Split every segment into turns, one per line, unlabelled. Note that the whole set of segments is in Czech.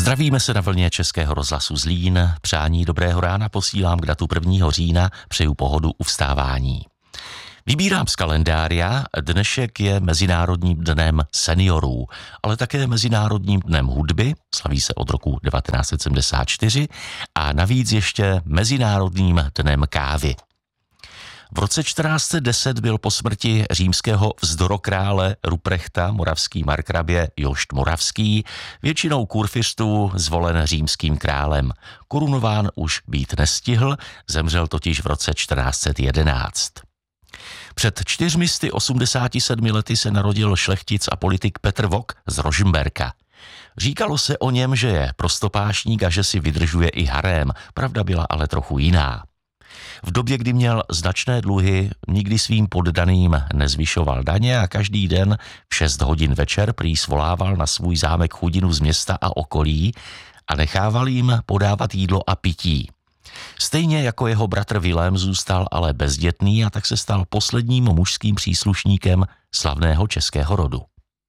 Zdravíme se na vlně Českého rozhlasu Zlín. Přání dobrého rána posílám k datu 1. října. Přeju pohodu u vstávání. Vybírám z kalendária. Dnešek je Mezinárodním dnem seniorů, ale také Mezinárodním dnem hudby, slaví se od roku 1974, a navíc ještě Mezinárodním dnem kávy. V roce 1410 byl po smrti římského vzdorokrále Ruprechta moravský markrabě Jošt Moravský většinou kurfiřtů zvolen římským králem. Korunován už být nestihl, zemřel totiž v roce 1411. Před 487 lety se narodil šlechtic a politik Petr Vok z Rožmberka. Říkalo se o něm, že je prostopášník a že si vydržuje i harém, pravda byla ale trochu jiná. V době, kdy měl značné dluhy, nikdy svým poddaným nezvyšoval daně a každý den v 6 hodin večer prý svolával na svůj zámek chudinu z města a okolí a nechával jim podávat jídlo a pití. Stejně jako jeho bratr Vilém zůstal ale bezdětný a tak se stal posledním mužským příslušníkem slavného českého rodu.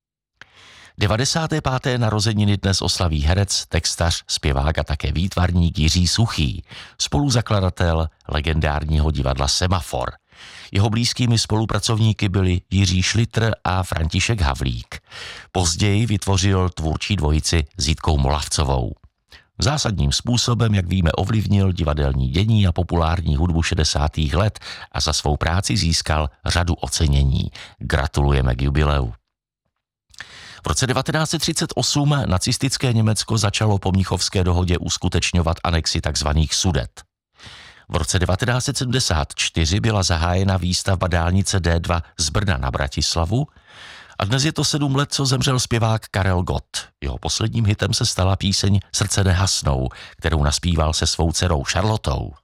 95. narozeniny dnes oslaví herec, textař, zpěvák a také výtvarník Jiří Suchý, spoluzakladatel legendárního divadla Semafor. Jeho blízkými spolupracovníky byli Jiří Šlitr a František Havlík. Později vytvořil tvůrčí dvojici s Jitkou Molavcovou. Zásadním způsobem, jak víme, ovlivnil divadelní dění a populární hudbu 60. let a za svou práci získal řadu ocenění. Gratulujeme k jubileu. V roce 1938 nacistické Německo začalo po Mnichovské dohodě uskutečňovat anexi tzv. Sudet. V roce 1974 byla zahájena výstavba dálnice D2 z Brna na Bratislavu a dnes je to 7 let, co zemřel zpěvák Karel Gott. Jeho posledním hitem se stala píseň Srdce nehasnou, kterou naspíval se svou dcerou Charlotou.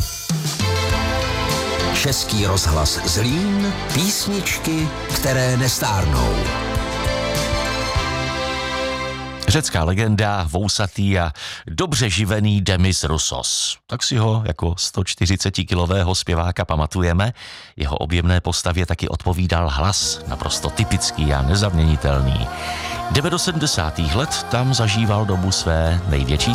Český rozhlas Zlín, písničky, které nestárnou.
Řecká legenda, vousatý a dobře živený Demis Roussos. Tak si ho jako 140-kilového zpěváka pamatujeme. Jeho objemné postavě taky odpovídal hlas, naprosto typický a nezaměnitelný. 70. let tam zažíval dobu své největší